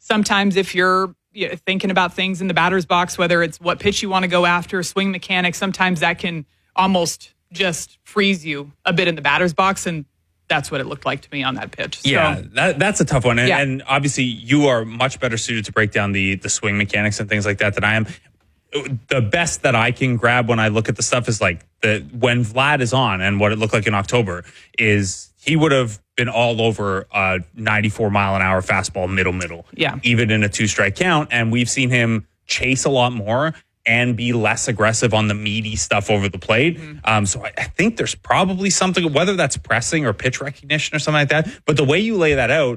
sometimes if you're thinking about things in the batter's box, whether it's what pitch you want to go after, swing mechanics, sometimes that can almost just freeze you a bit in the batter's box. And that's what it looked like to me on that pitch. Yeah, that's a tough one. And obviously you are much better suited to break down the swing mechanics and things like that than I am. The best that I can grab when I look at the stuff is like when Vlad is on, and what it looked like in October is he would have been all over a 94-mile-an-hour fastball middle, even in a 2-strike count. And we've seen him chase a lot more and be less aggressive on the meaty stuff over the plate. So I think there's probably something, whether that's pressing or pitch recognition or something like that. But the way you lay that out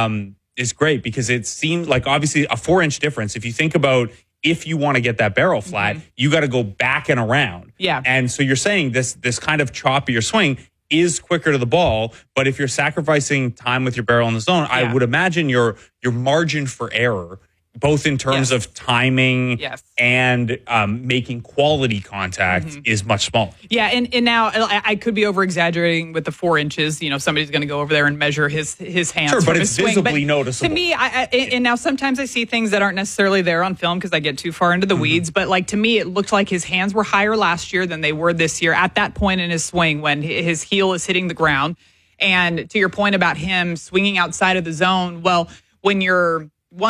is great, because it seemed like obviously a 4-inch difference. If you think about if you want to get that barrel flat, you got to go back and around. Yeah. And so you're saying this kind of choppier swing is quicker to the ball, but if you're sacrificing time with your barrel in the zone, I would imagine your margin for error, both in terms of timing and making quality contact, is much smaller. Yeah, and now I could be over-exaggerating with the 4 inches. Somebody's going to go over there and measure his hands. Sure, but it's swing. visibly noticeable. To me, and now sometimes I see things that aren't necessarily there on film because I get too far into the weeds, but like to me, it looked like his hands were higher last year than they were this year at that point in his swing when his heel is hitting the ground. And to your point about him swinging outside of the zone, well, when you're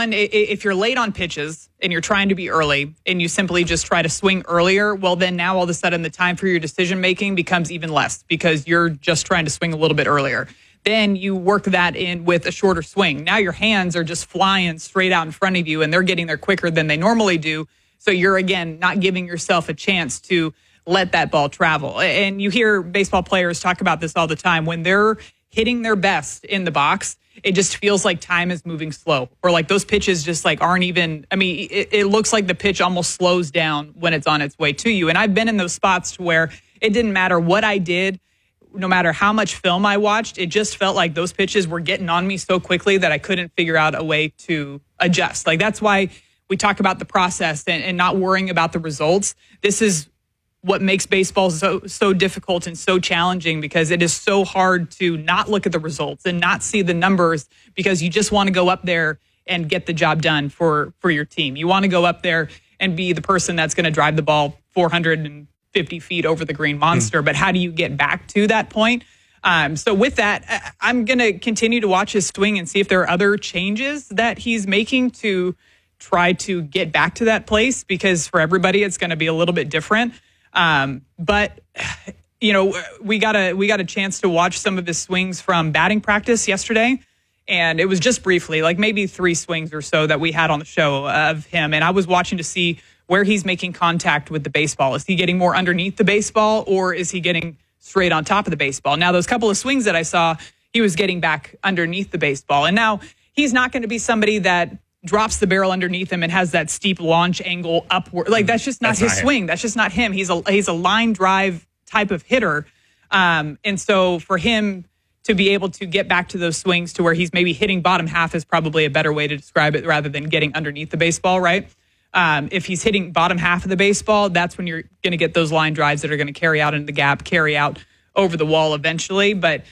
if you're late on pitches and you're trying to be early and you simply just try to swing earlier, well, then now all of a sudden the time for your decision making becomes even less because you're just trying to swing a little bit earlier. Then you work that in with a shorter swing. Now your hands are just flying straight out in front of you and they're getting there quicker than they normally do. So you're, again, not giving yourself a chance to let that ball travel. And you hear baseball players talk about this all the time. When they're hitting their best in the box, it just feels like time is moving slow, or like those pitches just like aren't even, it looks like the pitch almost slows down when it's on its way to you. And I've been in those spots to where it didn't matter what I did, no matter how much film I watched, it just felt like those pitches were getting on me so quickly that I couldn't figure out a way to adjust. Like that's why we talk about the process and not worrying about the results. This is what makes baseball so difficult and so challenging, because it is so hard to not look at the results and not see the numbers, because you just want to go up there and get the job done for your team. You want to go up there and be the person that's going to drive the ball 450 feet over the green monster. But how do you get back to that point? So with that, I'm going to continue to watch his swing and see if there are other changes that he's making to try to get back to that place, because for everybody, it's going to be a little bit different. But we got a chance to watch some of his swings from batting practice yesterday, and it was just briefly, like maybe 3 swings or so that we had on the show of him. And I was watching to see where he's making contact with the baseball. Is he getting more underneath the baseball, or is he getting straight on top of the baseball? Now, those couple of swings that I saw, he was getting back underneath the baseball. And now he's not going to be somebody that drops the barrel underneath him and has that steep launch angle upward. Like that's just not his swing. That's just not him. He's a line drive type of hitter. And so for him to be able to get back to those swings to where he's maybe hitting bottom half is probably a better way to describe it, rather than getting underneath the baseball, right? If he's hitting bottom half of the baseball, that's when you're going to get those line drives that are going to carry out into the gap, carry out over the wall eventually. But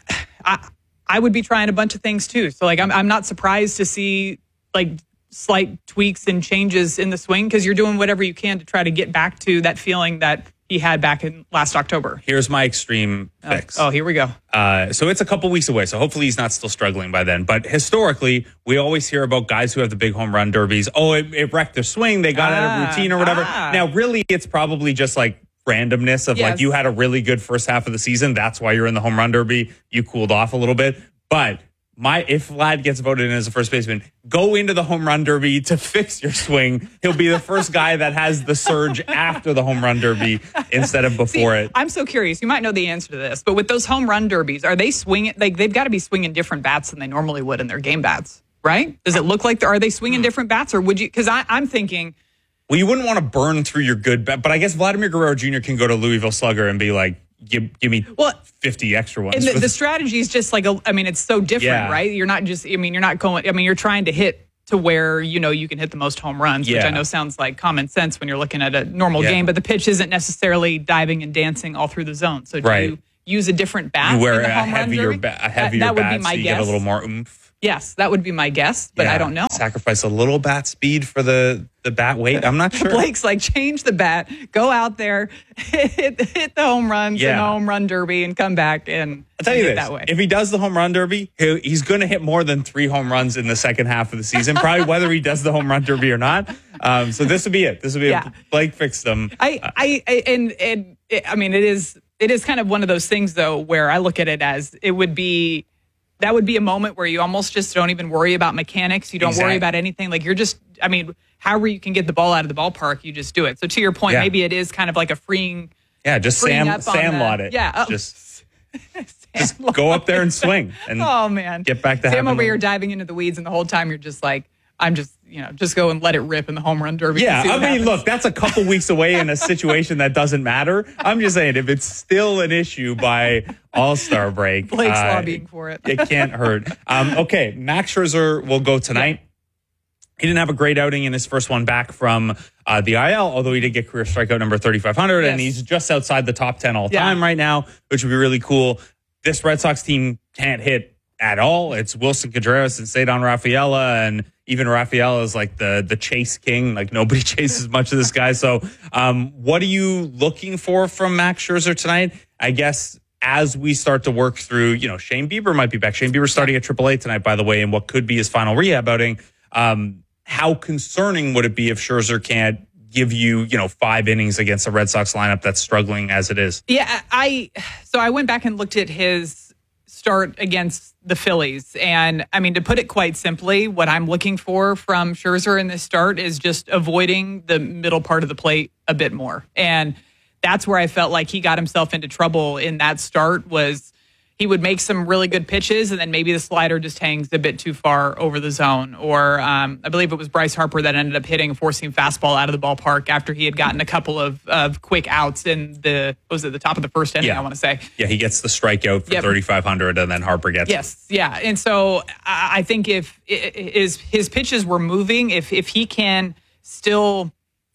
I would be trying a bunch of things too. So like I'm not surprised to see like slight tweaks and changes in the swing, because you're doing whatever you can to try to get back to that feeling that he had back in last October. Here's my extreme fix. Here we go. So it's a couple weeks away, so hopefully he's not still struggling by then. But historically, we always hear about guys who have the big home run derbies. Oh, it wrecked their swing. They got out of routine or whatever. Now, really, it's probably just like randomness of like you had a really good first half of the season. That's why you're in the home run derby. You cooled off a little bit. But if Vlad gets voted in as a first baseman, go into the home run derby to fix your swing. He'll be the first guy that has the surge after the home run derby instead of before it. I'm so curious. You might know the answer to this, but with those home run derbies, are they swinging? Like they've got to be swinging different bats than they normally would in their game bats, right? Does it look like are they swinging different bats, or would you? Because I'm thinking. Well, you wouldn't want to burn through your good bat, but I guess Vladimir Guerrero Jr. can go to Louisville Slugger and be like, give me 50 extra ones. And the strategy is just like, it's so different, right? You're not just, you're not going, you're trying to hit to where, you can hit the most home runs, which I know sounds like common sense when you're looking at a normal game, but the pitch isn't necessarily diving and dancing all through the zone. So do you use a different bat? You wear a heavier bat, that would be my so you guess. get a little more oomph. Yes, that would be my guess, but I don't know. Sacrifice a little bat speed for the bat weight. I'm not sure. Blake's like, change the bat, go out there, hit the home runs and the home run derby, and come back and I'll tell you this, that way. If he does the home run derby, he's going to hit more than 3 home runs in the second half of the season, probably whether he does the home run derby or not. So this would be it. This would be Blake fixed them. I mean, it is kind of one of those things, though, where I look at it as that would be a moment where you almost just don't even worry about mechanics. You don't worry about anything. Like, you're just, I mean, however you can get the ball out of the ballpark, you just do it. So to your point, maybe it is kind of like a freeing. Yeah, just sandlot it. Yeah. Just go up there and swing. And get back to Sam over here diving into the weeds, and the whole time you're just like, I'm just, just go and let it rip in the home run derby. Yeah, I mean, look, that's a couple weeks away in a situation that doesn't matter. I'm just saying, if it's still an issue by All-Star break, Blake's lobbying for it. It can't hurt. Okay, Max Scherzer will go tonight. He didn't have a great outing in his first one back from the IL, although he did get career strikeout number 3,500, and he's just outside the top 10 all time right now, which would be really cool. This Red Sox team can't hit at all. It's Wilson Contreras and Cedar Rafaela, and even Rafaela is like the chase king. Like, nobody chases much of this guy. So what are you looking for from Max Scherzer tonight? I guess as we start to work through, Shane Bieber might be back. Shane Bieber starting at AAA tonight, by the way, in what could be his final rehab outing. How concerning would it be if Scherzer can't give you, 5 innings against a Red Sox lineup that's struggling as it is? Yeah, so I went back and looked at his start against the Phillies. And I mean, to put it quite simply, what I'm looking for from Scherzer in this start is just avoiding the middle part of the plate a bit more. And that's where I felt like he got himself into trouble in that start. Was he would make some really good pitches, and then maybe the slider just hangs a bit too far over the zone. Or I believe it was Bryce Harper that ended up hitting a four-seam fastball out of the ballpark after he had gotten a couple of quick outs in the top of the first inning, I want to say. Yeah, he gets the strikeout for 3,500, and then Harper gets it. And so I think if his pitches were moving, if he can still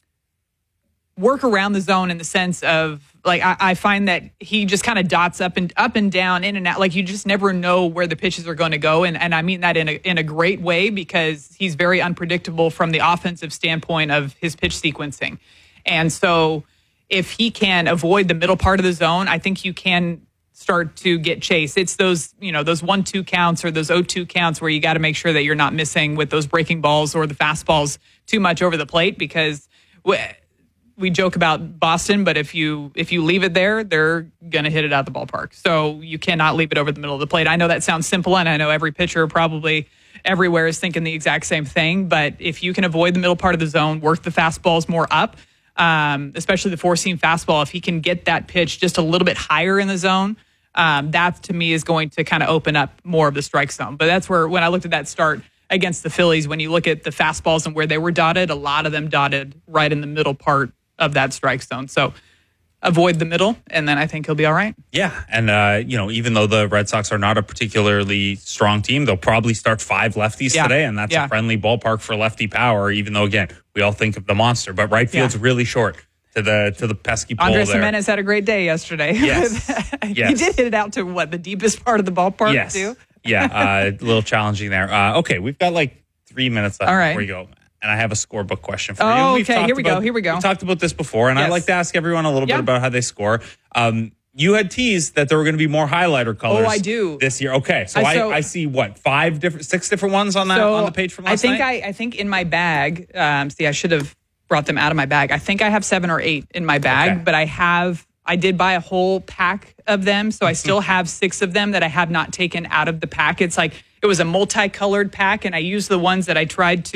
work around the zone in the sense of, like, I find that he just kind of dots up and down, in and out. Like, you just never know where the pitches are going to go. And I mean that in a great way, because he's very unpredictable from the offensive standpoint of his pitch sequencing. And so if he can avoid the middle part of the zone, I think you can start to get chase. It's those 1-2 counts or those 0-2 counts where you got to make sure that you're not missing with those breaking balls or the fastballs too much over the plate, because we joke about Boston, but if you leave it there, they're going to hit it out the ballpark. So you cannot leave it over the middle of the plate. I know that sounds simple, and I know every pitcher probably everywhere is thinking the exact same thing. But if you can avoid the middle part of the zone, work the fastballs more up, especially the four-seam fastball, if he can get that pitch just a little bit higher in the zone, that to me is going to kind of open up more of the strike zone. But that's where, when I looked at that start against the Phillies, when you look at the fastballs and where they were dotted, a lot of them dotted right in the middle part of that strike zone. So avoid the middle, and then I think he'll be all right. Yeah, and even though the Red Sox are not a particularly strong team, they'll probably start 5 lefties today, and that's a friendly ballpark for lefty power, even though, again, we all think of the monster, but right field's really short to the pesky pole Andres there. Gimenez had a great day yesterday. Yes. He did hit it out to the deepest part of the ballpark too? Yeah, a little challenging there. Okay, we've got like 3 minutes left before we go. And I have a scorebook question for you. Okay, here we go. We talked about this before, and I like to ask everyone a little bit about how they score. You had teased that there were going to be more highlighter colors. Oh, I do. This year. Okay, so I see 6 different ones on on the page from last night? I think in my bag, I should have brought them out of my bag. I think I have 7 or 8 in my bag, but I did buy a whole pack of them, so I still have 6 of them that I have not taken out of the pack. It's like, it was a multicolored pack, and I used the ones that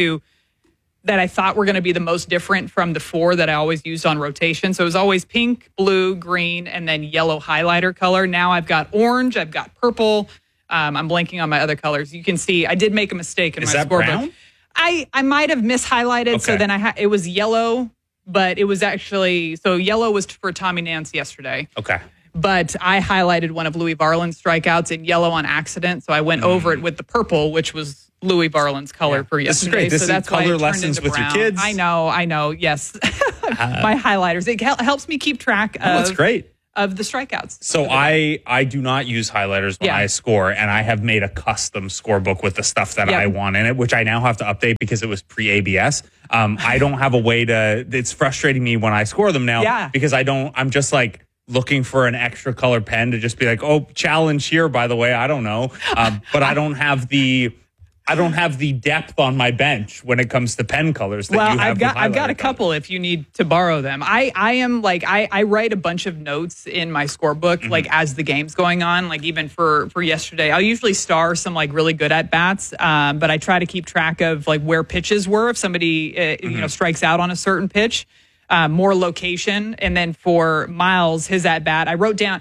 that I thought were going to be the most different from the 4 that I always used on rotation. So it was always pink, blue, green, and then yellow highlighter color. Now I've got orange, I've got purple. I'm blanking on my other colors. You can see I did make a mistake in my scorebook. Brown? I might have mishighlighted. Okay. So then it was yellow, but it was actually, so yellow was for Tommy Nance yesterday. Okay. But I highlighted one of Louis Varland's strikeouts in yellow on accident. So I went over it with the purple, which was Louis Varland's color for yesterday. This is great. This so that's is color lessons with brown. your kids. I know. Yes. My highlighters. It helps me keep track of. That's great. of the strikeouts. So I do not use highlighters when I score, and I have made a custom scorebook with the stuff that I want in it, which I now have to update because it was pre-ABS. I don't have a way to. It's frustrating me when I score them now because I'm just like looking for an extra color pen to just be like, oh, challenge here, by the way. I don't know, but I don't have the depth on my bench when it comes to pen colors that you have. I've got a couple if you need to borrow them. I write a bunch of notes in my scorebook, like as the game's going on, like even for yesterday. I'll usually star some like really good at bats, but I try to keep track of like where pitches were if somebody strikes out on a certain pitch. More location, and then for Miles, his at bat, I wrote down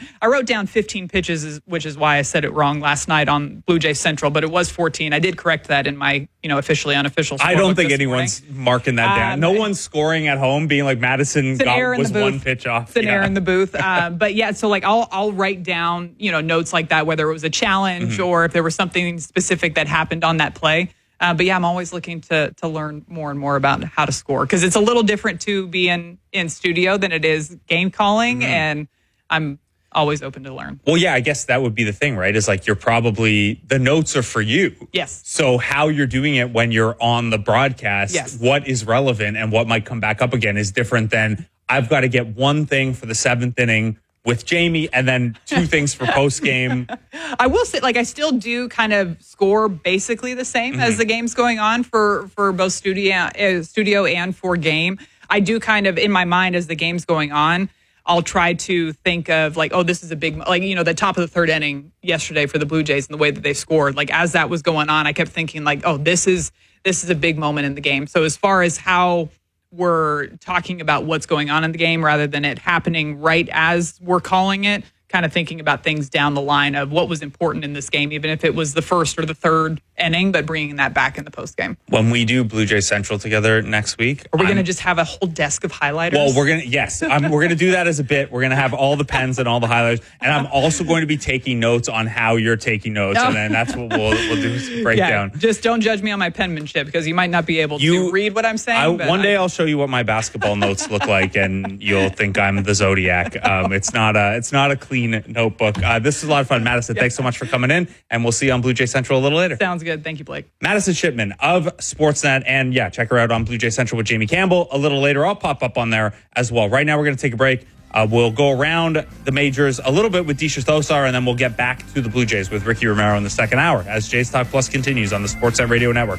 15 pitches, which is why I said it wrong last night on Blue Jay Central, but it was 14. I did correct that in my officially unofficial. I don't think anyone's marking that down. No one's scoring at home, being like Madison was one pitch off. It's an error in the booth. But yeah, so like I'll write down notes like that, whether it was a challenge or if there was something specific that happened on that play. But yeah, I'm always looking to learn more and more about how to score because it's a little different to be in studio than it is game calling, and I'm always open to learn. Well, yeah, I guess that would be the thing, right? Is like the notes are for you. Yes. So how you're doing it when you're on the broadcast, what is relevant and what might come back up again is different than I've got to get one thing for the 7th inning with Jamie, and then 2 things for post game. I will say, like, I still do kind of score basically the same as the game's going on for both studio and for game. I do kind of in my mind as the game's going on, I'll try to think of like, oh, this is a big, like, the top of the 3rd inning yesterday for the Blue Jays and the way that they scored. Like as that was going on, I kept thinking like, oh, this is a big moment in the game. So as far as how we're talking about what's going on in the game rather than it happening right as we're calling it, kind of thinking about things down the line of what was important in this game, even if it was the 1st or the 3rd inning, but bringing that back in the post game. When we do Blue Jay Central together next week, are we going to just have a whole desk of highlighters? Well, we're going to do that as a bit. We're going to have all the pens and all the highlighters, and I'm also going to be taking notes on how you're taking notes, and then that's what we'll do is breakdown. Yeah, just don't judge me on my penmanship because you might not be able to read what I'm saying. One day I'll show you what my basketball notes look like, and you'll think I'm the Zodiac. It's not a clean notebook. This is a lot of fun, Madison. Thanks so much for coming in, and we'll see you on Blue Jay Central a little later. Sounds good. Thank you, Blake. Madison Shipman of Sportsnet, and check her out on Blue Jay Central with Jamie Campbell a little later. I'll pop up on there as well. Right now, we're going to take a break. We'll go around the majors a little bit with Disha Thosar, and then we'll get back to the Blue Jays with Ricky Romero in the 2nd hour as Jays Talk Plus continues on the Sportsnet Radio Network.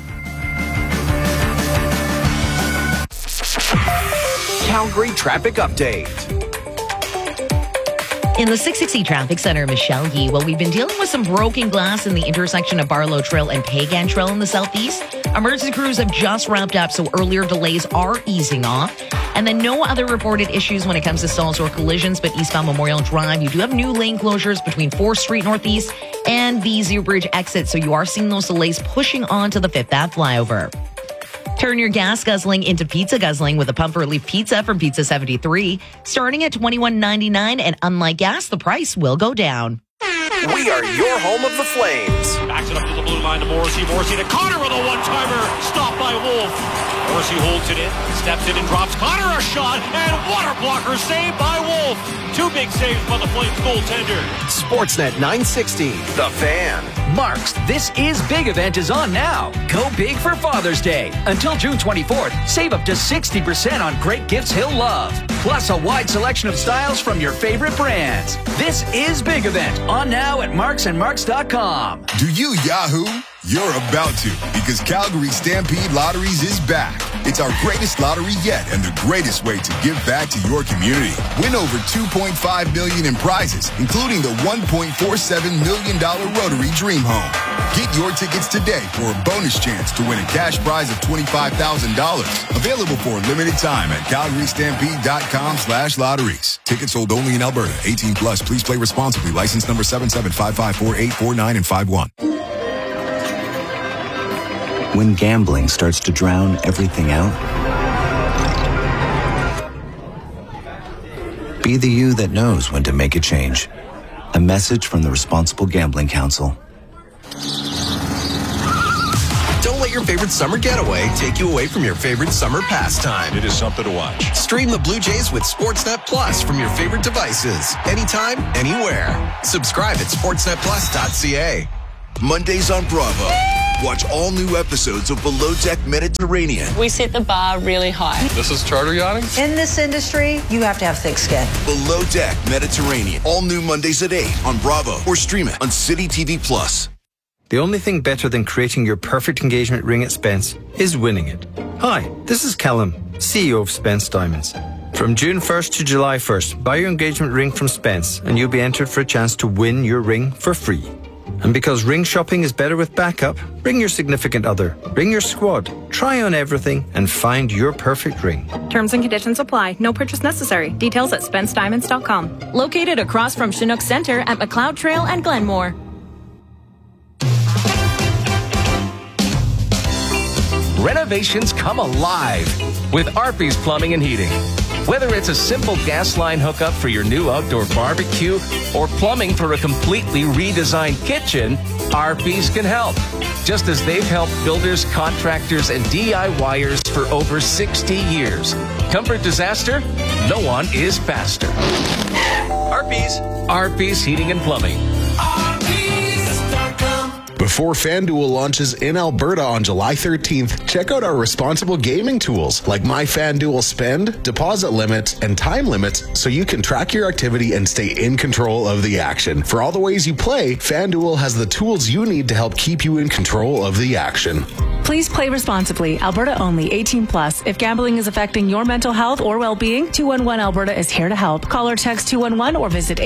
Calgary Traffic Update. In the 660 Traffic Center, Michelle Yee. Well, we've been dealing with some broken glass in the intersection of Barlow Trail and Pagan Trail in the southeast. Emergency crews have just wrapped up, so earlier delays are easing off. And then no other reported issues when it comes to stalls or collisions, but eastbound Memorial Drive, you do have new lane closures between 4th Street Northeast and the Zero Bridge exit, so you are seeing those delays pushing on to the 5th Ave flyover. Turn your gas guzzling into pizza guzzling with a pump relief pizza from Pizza 73. Starting at $21.99, and unlike gas, the price will go down. We are your home of the Flames. Backs it up to the blue line to Morrissey. Morrissey to Connor with a one-timer. Stopped by Wolf. Morrissey holds it in, steps in and drops Connor a shot, and water blocker saved by Wolf. 2 big saves by the Flames goaltender. Sportsnet 960, The Fan. Mark's This Is Big event is on now. Go big for Father's Day. Until June 24th, save up to 60% on great gifts he'll love. Plus a wide selection of styles from your favorite brands. This Is Big event on now at marksandmarks.com. Do you Yahoo? You're about to, because Calgary Stampede Lotteries is back. It's our greatest lottery yet and the greatest way to give back to your community. Win over $2.5 million in prizes, including the $1.47 million Rotary Dream Home. Get your tickets today for a bonus chance to win a cash prize of $25,000. Available for a limited time at CalgaryStampede.com/lotteries. Tickets sold only in Alberta. 18 plus. Please play responsibly. License number 77554849 and 51. When gambling starts to drown everything out, be the you that knows when to make a change. A message from the Responsible Gambling Council. Don't let your favorite summer getaway take you away from your favorite summer pastime. It is something to watch. Stream the Blue Jays with Sportsnet Plus from your favorite devices. Anytime, anywhere. Subscribe at sportsnetplus.ca. Mondays on Bravo. Watch all new episodes of Below Deck Mediterranean. We set the bar really high. This is charter yachting? In this industry, you have to have thick skin. Below Deck Mediterranean. All new Mondays at 8 on Bravo or stream it on City TV Plus. The only thing better than creating your perfect engagement ring at Spence is winning it. Hi, this is Callum, CEO of Spence Diamonds. From June 1st to July 1st, buy your engagement ring from Spence and you'll be entered for a chance to win your ring for free. And because ring shopping is better with backup, bring your significant other, bring your squad, try on everything and find your perfect ring. Terms and conditions apply. No purchase necessary. Details at SpenceDiamonds.com. Located across from Chinook Center at McLeod Trail and Glenmore. Renovations come alive with Arby's Plumbing and Heating. Whether it's a simple gas line hookup for your new outdoor barbecue or plumbing for a completely redesigned kitchen, Arby's can help. Just as they've helped builders, contractors, and DIYers for over 60 years. Comfort disaster? No one is faster. Arby's Heating and Plumbing. Before FanDuel launches in Alberta on July 13th, check out our responsible gaming tools like My FanDuel Spend, deposit limits, and time limits so you can track your activity and stay in control of the action. For all the ways you play, FanDuel has the tools you need to help keep you in control of the action. Please play responsibly. Alberta only. 18 plus. If gambling is affecting your mental health or well-being, 211 Alberta is here to help. Call or text 211 or visit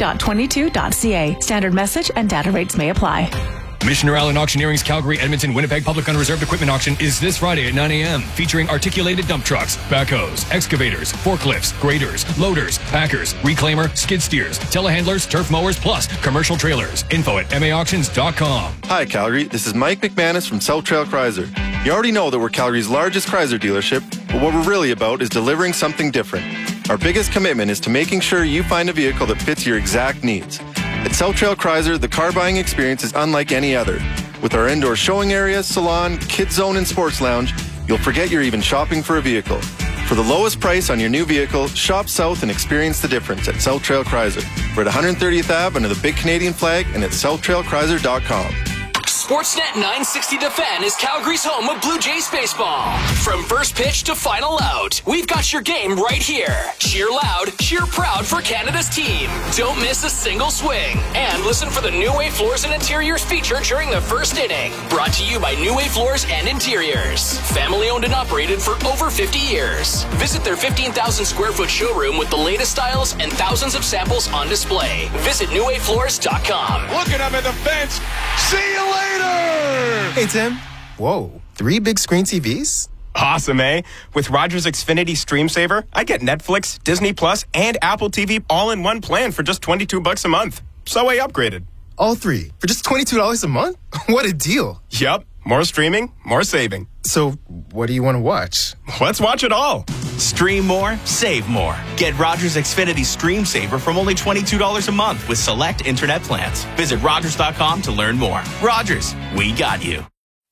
ab.22.ca. Standard message and data rates may apply. Missioner Allen Auctioneering's Calgary, Edmonton, Winnipeg Public Unreserved Equipment Auction is this Friday at 9 a.m. featuring articulated dump trucks, backhoes, excavators, forklifts, graders, loaders, packers, reclaimer, skid steers, telehandlers, turf mowers, plus commercial trailers. Info at maauctions.com. Hi, Calgary. This is Mike McManus from South Trail Chrysler. You already know that we're Calgary's largest Chrysler dealership, but what we're really about is delivering something different. Our biggest commitment is to making sure you find a vehicle that fits your exact needs. At South Trail Chrysler, the car buying experience is unlike any other. With our indoor showing area, salon, kids zone, and sports lounge, you'll forget you're even shopping for a vehicle. For the lowest price on your new vehicle, shop south and experience the difference at South Trail Chrysler. We're at 130th Ave under the big Canadian flag and at southtrailchrysler.com. Sportsnet 960 The Fan is Calgary's home of Blue Jays baseball. From first pitch to final out, we've got your game right here. Cheer loud, cheer proud for Canada's team. Don't miss a single swing. And listen for the New Way Floors and Interiors feature during the first inning. Brought to you by New Way Floors and Interiors. Family owned and operated for over 50 years. Visit their 15,000 square foot showroom with the latest styles and thousands of samples on display. Visit newwayfloors.com. Looking up at the fence. See you later. Hey, Tim. Whoa, 3 big screen TVs? Awesome, eh? With Rogers Xfinity Stream Saver, I get Netflix, Disney Plus, and Apple TV all in one plan for just $22 a month. So I upgraded. All 3 for just $22 a month? What a deal. Yup. More streaming, more saving. So, what do you want to watch? Let's watch it all. Stream more, save more. Get Rogers Xfinity Stream Saver from only $22 a month with select internet plans. Visit Rogers.com to learn more. Rogers, we got you.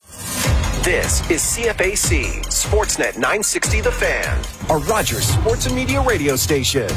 This is CFAC, Sportsnet 960 The Fan, a Rogers Sports and Media radio station.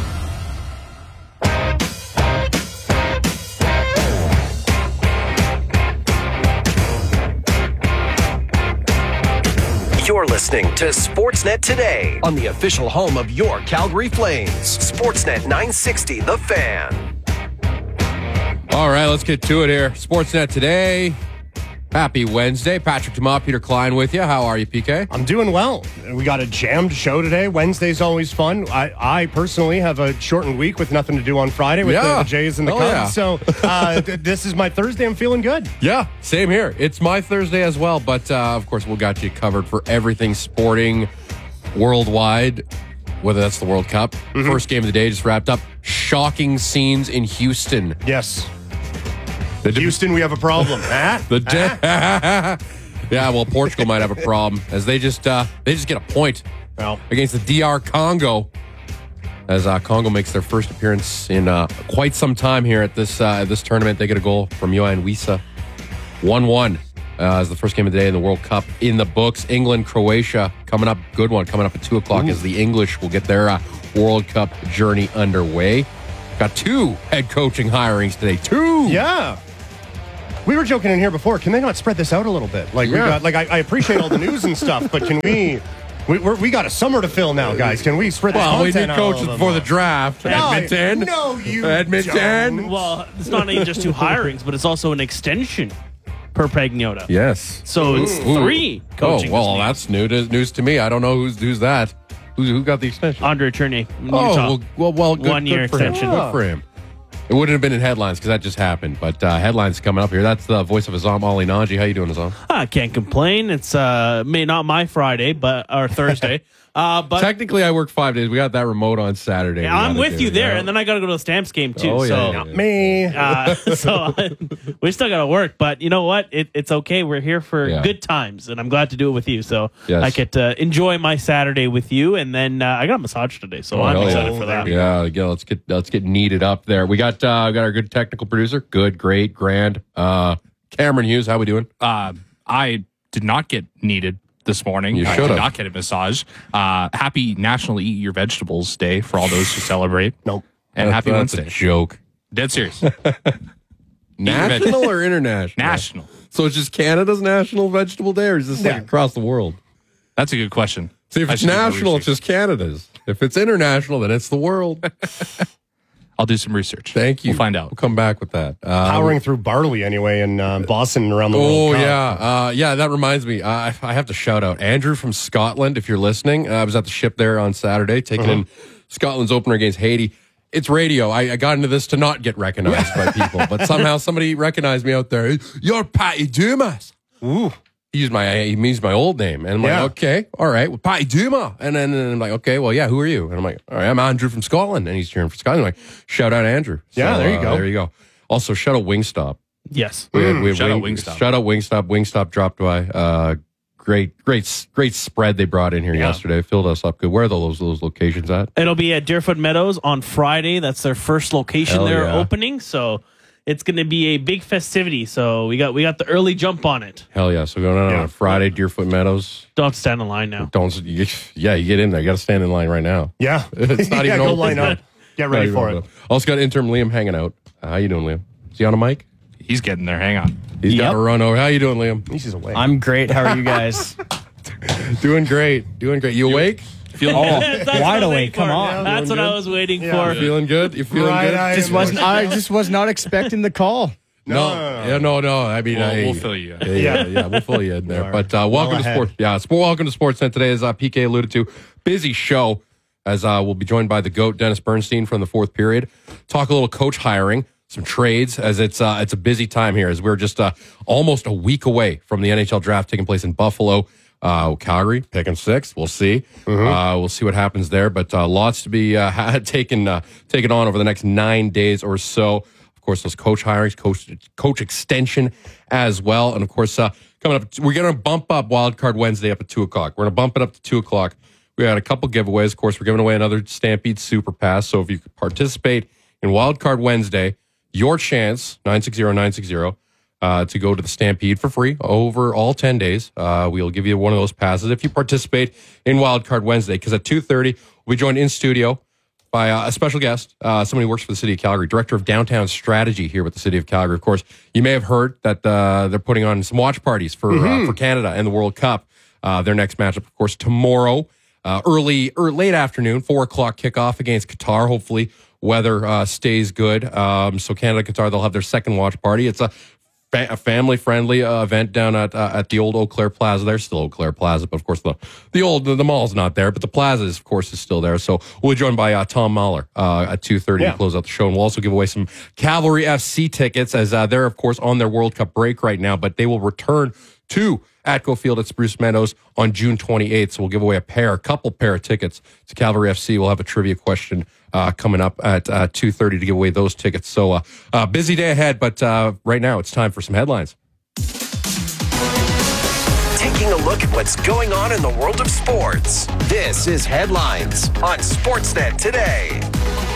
You're listening to Sportsnet Today on the official home of your Calgary Flames. Sportsnet 960, The Fan. All right, let's get to it here. Sportsnet Today. Happy Wednesday. Patrick Dumas, Peter Klein with you. How are you, PK? I'm doing well. We got a jammed show today. Wednesday's always fun. I personally have a shortened week with nothing to do on Friday with the Jays and the Cubs. Yeah. So this is my Thursday. I'm feeling good. Yeah, same here. It's my Thursday as well. But, of course, we'll got you covered for everything sporting worldwide, whether that's the World Cup. Mm-hmm. First game of the day just wrapped up. Shocking scenes in Houston. Yes. Houston, we have a problem. Yeah, well, Portugal might have a problem as they just get a point against the DR Congo as Congo makes their first appearance in quite some time here at this tournament. They get a goal from Yohan Wissa. 1-1 as the first game of the day in the World Cup in the books. England, Croatia coming up. Good one coming up at 2 o'clock as the English will get their World Cup journey underway. Got 2 head coaching hirings today. 2! Yeah. We were joking in here before. Can they not spread this out a little bit? Like, we got, like I appreciate all the news and stuff, but can we got a summer to fill now, guys. Can we spread this content out? Well, we need coaches before the draft. Edmonton. No, you Edmonton. Don't. Well, it's not even just 2 hirings, but it's also an extension per Pagnotta. Yes. So it's 3 coaching. Oh, well, that's news to me. I don't know who's that. Who got the extension? Andre Tournier. Oh, well, good, 1 year extension. Good for him. It wouldn't have been in headlines because that just happened. But headlines coming up here. That's the voice of Azam Ali Nanji. How you doing, Azam? I can't complain. It's not my Friday, or Thursday. But technically, I work 5 days. We got that remote on Saturday. Yeah, I'm with you there, and then I got to go to the Stamps game too. Oh, so yeah. Me. So we still got to work, but you know what? It's okay. We're here for good times, and I'm glad to do it with you. So I get to enjoy my Saturday with you, and then I got a massage today, so I'm excited for that. Yeah, let's get kneaded up there. We got our good technical producer, good, great, grand, Cameron Hughes. How we doing? I did not get kneaded this morning. You I should did have. not get a massage. Happy National Eat Your Vegetables Day for all those who celebrate. Nope. And happy That's Wednesday. a joke. Dead serious. National or international? National. So it's just Canada's National Vegetable Day, or is this like across the world? That's a good question. See, if it's national, it's just Canada's. If it's international, then it's the world. I'll do some research. Thank you. We'll find out. We'll come back with that. Powering through barley anyway in Boston and around the world. Oh, yeah. That reminds me. I have to shout out Andrew from Scotland, if you're listening. I was at the ship there on Saturday, taking in Scotland's opener against Haiti. It's radio. I got into this to not get recognized by people, but somehow somebody recognized me out there. You're Patty Dumas. Ooh. He used my old name. And I'm like, okay, all right, well, Patty Duma. And then I'm like, okay, well, yeah, who are you? And I'm like, all right, I'm Andrew from Scotland. And he's cheering for Scotland. I'm like, shout out Andrew. Yeah, there you go. There you go. Also, shout out Wingstop. Yes. We had Shout out Wingstop. Shout out Wingstop. Wingstop dropped by. Great spread they brought in here yesterday. Filled us up good. Where are those locations at? It'll be at Deerfoot Meadows on Friday. That's their first location they're opening. So it's going to be a big festivity. So we got the early jump on it. Hell yeah. So going on a Friday, Deerfoot Meadows. Don't have to stand in line now. You get in there. You got to stand in line right now. Yeah. It's not even go open. line up. Get ready for it. Also got intern Liam hanging out. How you doing, Liam? Is he on a mic? He's getting there. Hang on. He's got to run over. How you doing, Liam? He's awake. I'm great. How are you guys? Doing great. You awake? Feeling wide awake. Come on. That's what I was waiting for. You feeling good? You feeling good? I just was not expecting the call. No. I mean, we'll fill you. Yeah, we'll fill you in there. But welcome to sports. Yeah, welcome to Sportsnet today, as PK alluded to. Busy show, as we'll be joined by the GOAT, Dennis Bernstein, from the fourth period. Talk a little coach hiring, some trades, as it's a busy time here, as we're just almost a week away from the NHL draft taking place in Buffalo. Calgary picking 6th. We'll see. We'll see what happens there. But lots to be taken on over the next 9 days or so. Of course, those coach hirings, coach extension as well. And of course, coming up, we're going to bump up Wildcard Wednesday up at 2 o'clock. We're going to bump it up to 2 o'clock. We got a couple giveaways. Of course, we're giving away another Stampede Super Pass. So if you participate in Wildcard Wednesday, your chance, 960-960, to go to the Stampede for free over all 10 days. We'll give you one of those passes if you participate in Wildcard Wednesday, because at 2:30, we'll be joined in studio by a special guest, somebody who works for the City of Calgary, Director of Downtown Strategy here with the City of Calgary. Of course, you may have heard that they're putting on some watch parties for Canada and the World Cup. Their next matchup, of course, tomorrow, early or late afternoon, 4 o'clock kickoff against Qatar. Hopefully, weather stays good. So Canada, Qatar, they'll have their second watch party. It's a family-friendly event down at the old Eau Claire Plaza. There's still Eau Claire Plaza, but of course the mall's not there, but the plaza is, of course, is still there. So we'll be joined by Tom Mahler at 2:30 to close out the show, and we'll also give away some Cavalry FC tickets, as they're, of course, on their World Cup break right now, but they will return to Atco Field at Spruce Meadows on June 28th. So we'll give away a couple pair of tickets to Cavalry FC. We'll have a trivia question coming up at 2:30 to give away those tickets. So busy day ahead, but right now it's time for some headlines. Taking a look at what's going on in the world of sports. This is Headlines on Sportsnet today.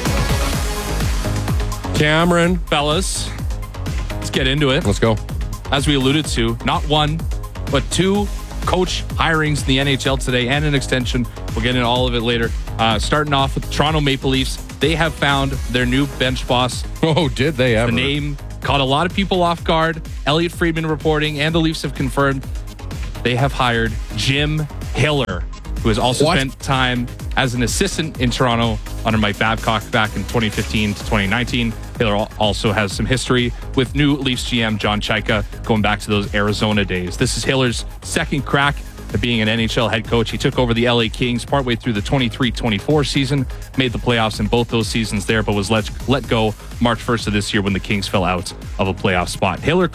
Cameron. Fellas, let's get into it. Let's go. as we alluded to, not one, but two coach hirings in the NHL today and an extension. We'll get into all of it later. Starting off with Toronto Maple Leafs. They have found their new bench boss. Oh, did they ever? The name caught a lot of people off guard. Elliot Friedman reporting, and the Leafs have confirmed they have hired Jim Hiller, who has also spent time as an assistant in Toronto under Mike Babcock back in 2015 to 2019. Hiller also has some history with new Leafs GM John Chaika going back to those Arizona days. This is Hiller's second crack at being an NHL head coach. He took over the LA Kings partway through the 23-24 season, made the playoffs in both those seasons there, but was let go March 1st of this year when the Kings fell out of a playoff spot. Hiller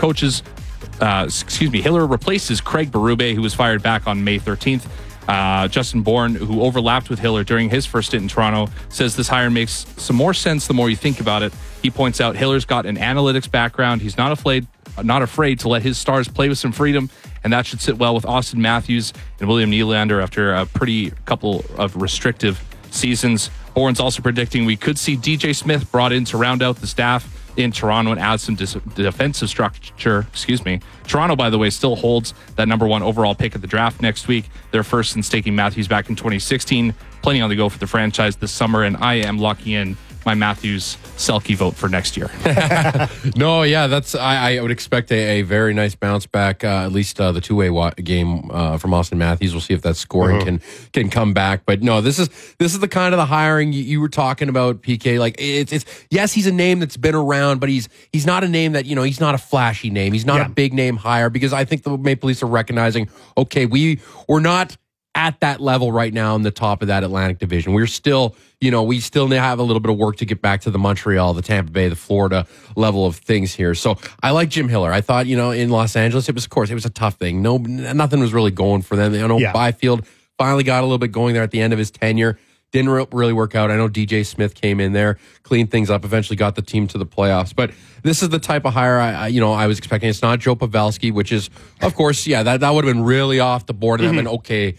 replaces Craig Berube, who was fired back on May 13th. Justin Bourne, who overlapped with Hiller during his first stint in Toronto, says this hire makes some more sense the more you think about it. He points out Hiller's got an analytics background. He's not afraid to let his stars play with some freedom, and that should sit well with Auston Matthews and William Nylander after a pretty couple of restrictive seasons. Bourne's also predicting we could see DJ Smith brought in to round out the staff in Toronto and add some defensive structure. Toronto, by the way, still holds that number 1 overall pick at the draft next week. They're first since taking Matthews back in 2016. Plenty on the go for the franchise this summer, and I am locking in my Matthews Selke vote for next year. No, yeah, that's I would expect a very nice bounce back, at least the two-way game from Auston Matthews. We'll see if that scoring can come back. But no, this is the kind of the hiring you were talking about, PK. Like it's yes, he's a name that's been around, but he's not a name that, he's not a flashy name. He's not a big name hire, because I think the Maple Leafs are recognizing, okay, we're not at that level right now in the top of that Atlantic division. We're still, we still have a little bit of work to get back to the Montreal, the Tampa Bay, the Florida level of things here. So I like Jim Hiller. I thought, in Los Angeles, it was a tough thing. Nothing was really going for them. Byfield finally got a little bit going there at the end of his tenure. Didn't really work out. I know DJ Smith came in there, cleaned things up, eventually got the team to the playoffs. But this is the type of hire I was expecting. It's not Joe Pavelski, which is, of course, that would have been really off the board. And okay,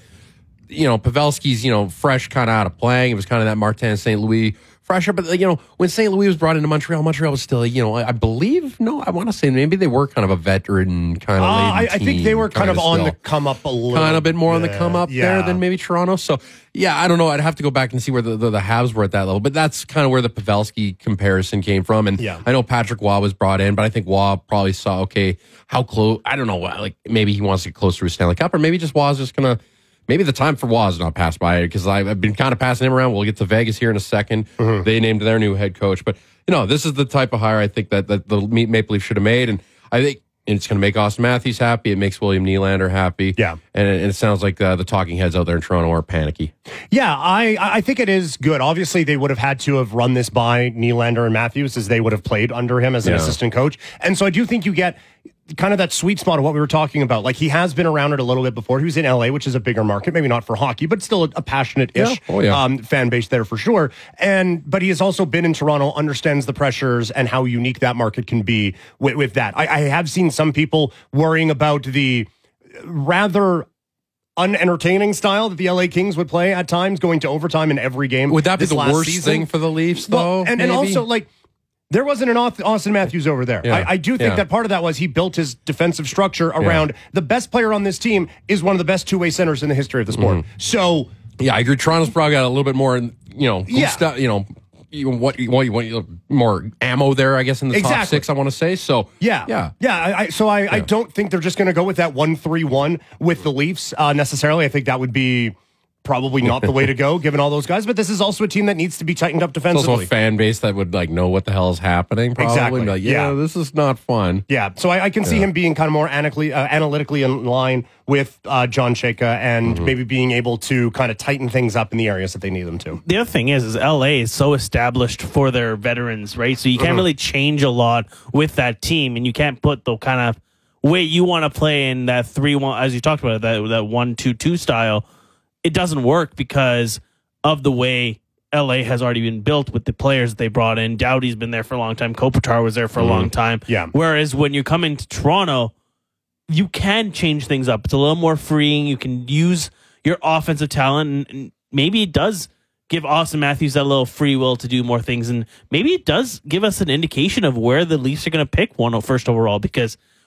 Pavelski's, fresh kind of out of playing. It was kind of that Martin St. Louis fresher. But, when St. Louis was brought into Montreal was still, I believe, I want to say maybe they were kind of a veteran kind of I think they were kind of on the come up a little. Kind of a bit more on the come up there than maybe Toronto. So, I don't know. I'd have to go back and see where the Habs were at that level. But that's kind of where the Pavelski comparison came from. And I know Patrick Waugh was brought in, but I think Waugh probably saw, okay, how close, I don't know, like maybe he wants to get closer to a Stanley Cup, or maybe just Waugh's just going to, maybe the time for Waugh is not passed by, because I've been kind of passing him around. We'll get to Vegas here in a second. They named their new head coach. But, this is the type of hire I think that the Maple Leafs should have made. And I think it's going to make Auston Matthews happy. It makes William Nylander happy. Yeah. And it sounds like the talking heads out there in Toronto are panicky. Yeah, I think it is good. Obviously, they would have had to have run this by Nylander and Matthews, as they would have played under him as an assistant coach. And so I do think you get kind of that sweet spot of what we were talking about. Like, he has been around it a little bit before. He was in LA, which is a bigger market, maybe not for hockey, but still a passionate-ish fan base there for sure. But he has also been in Toronto, understands the pressures and how unique that market can be with that. I have seen some people worrying about the rather unentertaining style that the LA Kings would play at times, going to overtime in every game. Would that be the worst thing for the Leafs, though? Well, and also, like, there wasn't an Auston Matthews over there. Yeah. I do think that part of that was he built his defensive structure around the best player on this team is one of the best two-way centers in the history of the sport. So, I agree. Toronto's probably got a little bit more, stuff, what you want more ammo there, I guess, in the top six, I want to say. So I don't think they're just going to go with that 1-3-1 with the Leafs necessarily. I think that would be probably not the way to go, given all those guys. But this is also a team that needs to be tightened up defensively. It's also a fan base that would know what the hell is happening. Probably. Exactly. Like, this is not fun. Yeah. So I can see him being kind of more analytically in line with John Chaika and maybe being able to kind of tighten things up in the areas that they need them to. The other thing is LA is so established for their veterans, right? So you can't really change a lot with that team, and you can't put the kind of way you want to play in that 3-1, as you talked about, that 1-2-2 style. It doesn't work because of the way LA has already been built with the players that they brought in. Doughty's been there for a long time. Kopitar was there for a long time. Yeah. Whereas when you come into Toronto, you can change things up. It's a little more freeing. You can use your offensive talent, and maybe it does give Auston Matthews that little free will to do more things, and maybe it does give us an indication of where the Leafs are going to pick first overall, because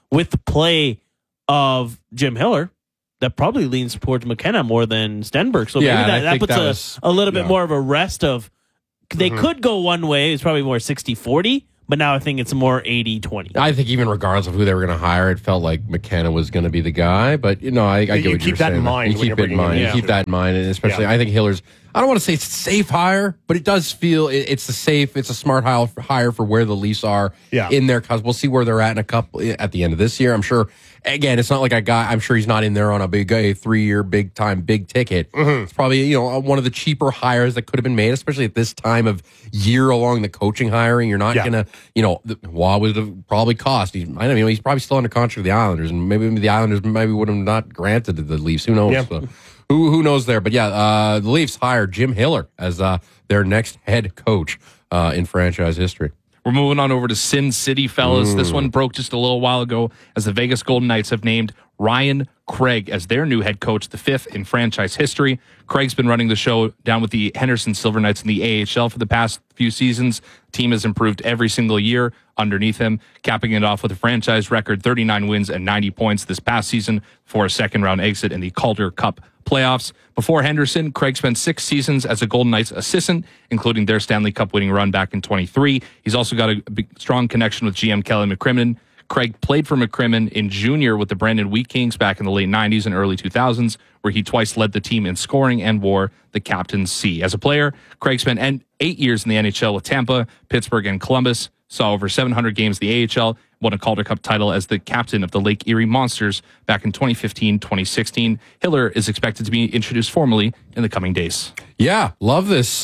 with the play of Jim Hiller, that probably leans towards McKenna more than Stenberg. So maybe that puts a little bit more of a rest of, they could go one way. It's probably more 60-40. But now I think it's more 80-20. I think even regardless of who they were going to hire, it felt like McKenna was going to be the guy. But, I get what you're saying. You keep that in mind. You keep that in mind. And especially, I think Hiller's, I don't want to say it's a safe hire, but it does feel it's a smart hire for where the Leafs are in their cusp. We'll see where they're at at the end of this year. I'm sure, again, it's not like a guy, I'm sure he's not in there on a 3-year, big ticket. It's probably, one of the cheaper hires that could have been made, especially at this time of year along the coaching hiring. You're not going to, Waugh would have probably cost. He's probably still under contract with the Islanders, and maybe the Islanders would have not granted to the Leafs. Who knows? Yeah. So, who knows there? But the Leafs hired Jim Hiller as their next head coach in franchise history. We're moving on over to Sin City, fellas. This one broke just a little while ago as the Vegas Golden Knights have named Ryan Craig as their new head coach, the 5th in franchise history. Craig's been running the show down with the Henderson Silver Knights in the AHL for the past few seasons. Team has improved every single year underneath him, capping it off with a franchise record 39 wins and 90 points this past season for a second-round exit in the Calder Cup playoffs. Before Henderson, Craig spent 6 seasons as a Golden Knights assistant, including their Stanley Cup winning run back in 23. He's also got a big, strong connection with GM Kelly McCrimmon. Craig played for McCrimmon in junior with the Brandon Wheat Kings back in the late 90s and early 2000s, where he twice led the team in scoring and wore the captain's C. As a player, Craig spent 8 years in the NHL with Tampa, Pittsburgh, and Columbus, saw over 700 games in the AHL, won a Calder Cup title as the captain of the Lake Erie Monsters back in 2015-2016. Hiller is expected to be introduced formally in the coming days. Yeah, love this.